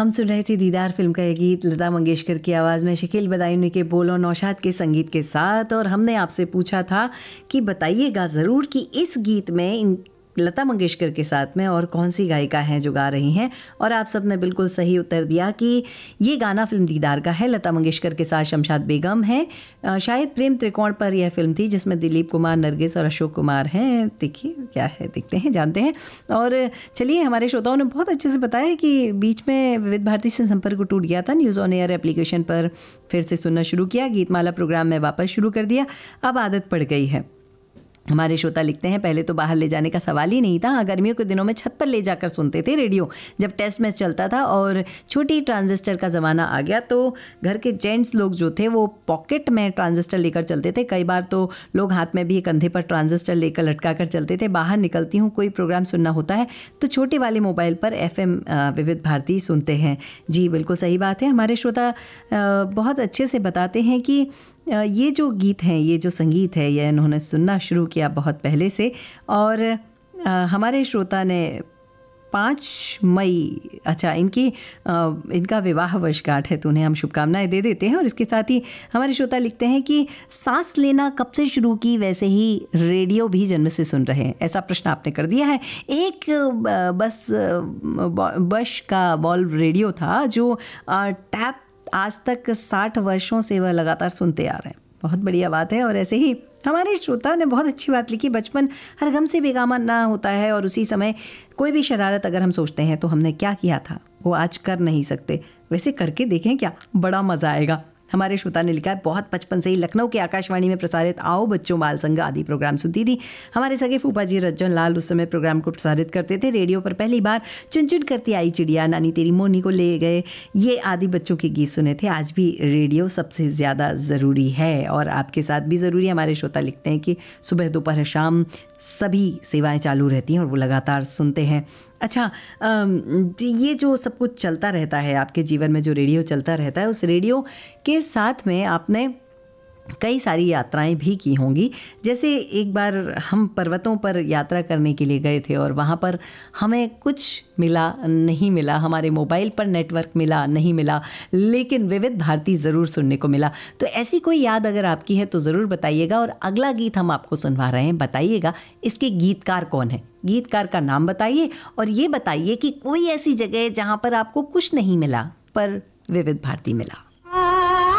हम सुन रहे थे दीदार फिल्म का ये गीत लता मंगेशकर की आवाज़ में, शकील बदायूनी के बोल और नौशाद के संगीत के साथ। और हमने आपसे पूछा था कि बताइएगा ज़रूर कि इस गीत में लता मंगेशकर के साथ में और कौन सी गायिका हैं जो गा रही हैं। और आप सब ने बिल्कुल सही उत्तर दिया कि ये गाना फिल्म दीदार का है। लता मंगेशकर के साथ शमशाद बेगम है। शायद प्रेम त्रिकोण पर यह फिल्म थी जिसमें दिलीप कुमार, नरगिस और अशोक कुमार हैं। देखिए क्या है, देखते हैं, जानते हैं। और चलिए, हमारे श्रोताओं ने बहुत अच्छे से बताया है कि बीच में विविध भारती से संपर्क टूट गया था। न्यूज़ ऑन एयर एप्लीकेशन पर फिर से सुनना शुरू किया, गीतमाला प्रोग्राम में वापस शुरू कर दिया, अब आदत पड़ गई है। हमारे श्रोता लिखते हैं, पहले तो बाहर ले जाने का सवाल ही नहीं था। गर्मियों के दिनों में छत पर ले जाकर सुनते थे रेडियो, जब टेस्ट मैच चलता था और छोटी ट्रांजिस्टर का ज़माना आ गया तो घर के जेंट्स लोग जो थे वो पॉकेट में ट्रांजिस्टर लेकर चलते थे। कई बार तो लोग हाथ में भी कंधे पर ट्रांजिस्टर लेकर लटका कर चलते थे। बाहर निकलती हूँ, कोई प्रोग्राम सुनना होता है तो छोटे वाले मोबाइल पर FM विविध भारती सुनते हैं। जी बिल्कुल सही बात है। हमारे श्रोता बहुत अच्छे से बताते हैं कि ये जो गीत हैं, ये जो संगीत है, ये इन्होंने सुनना शुरू किया बहुत पहले से। और हमारे श्रोता ने 5 मई, अच्छा इनका विवाह वर्षगांठ है तो उन्हें हम शुभकामनाएं दे देते हैं। और इसके साथ ही हमारे श्रोता लिखते हैं कि सांस लेना कब से शुरू की, वैसे ही रेडियो भी जन्म से सुन रहे हैं, ऐसा प्रश्न आपने कर दिया है। एक बश का वॉल्व रेडियो था जो टैप आज तक 60 वर्षों से वह लगातार सुनते आ रहे हैं। बहुत बढ़िया बात है। और ऐसे ही हमारे श्रोता ने बहुत अच्छी बात लिखी, बचपन हर गम से बेगामा ना होता है और उसी समय कोई भी शरारत अगर हम सोचते हैं तो हमने क्या किया था वो आज कर नहीं सकते, वैसे करके देखें क्या, बड़ा मज़ा आएगा। हमारे श्रोता ने लिखा है, बहुत बचपन से ही लखनऊ के आकाशवाणी में प्रसारित आओ बच्चों बाल संग आदि प्रोग्राम सुनती थी। हमारे सगे फूफा जी रज्जन लाल उस समय प्रोग्राम को प्रसारित करते थे। रेडियो पर पहली बार चुन चुन करती आई चिड़िया, नानी तेरी मोनी को ले गए, ये आदि बच्चों के गीत सुने थे। आज भी रेडियो सबसे ज़्यादा ज़रूरी है और आपके साथ भी ज़रूरी है। हमारे श्रोता लिखते हैं कि सुबह दोपहर शाम सभी सेवाएं चालू रहती हैं और वो लगातार सुनते हैं। अच्छा, ये जो सब कुछ चलता रहता है आपके जीवन में, जो रेडियो चलता रहता है, उस रेडियो के साथ में आपने कई सारी यात्राएं भी की होंगी। जैसे एक बार हम पर्वतों पर यात्रा करने के लिए गए थे और वहाँ पर हमें कुछ मिला नहीं मिला, हमारे मोबाइल पर नेटवर्क मिला नहीं मिला, लेकिन विविध भारती ज़रूर सुनने को मिला। तो ऐसी कोई याद अगर आपकी है तो ज़रूर बताइएगा। और अगला गीत हम आपको सुनवा रहे हैं, बताइएगा इसके गीतकार कौन है, गीतकार का नाम बताइए और ये बताइए कि कोई ऐसी जगह जहाँ पर आपको कुछ नहीं मिला पर विविध भारती मिला।